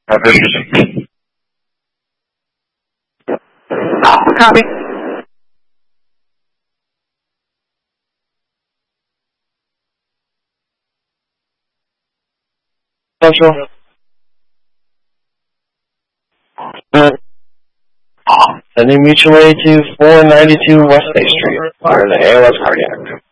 Copy. Central. Sending mutual aid to 492 West State Street. Where the ALS cardiac.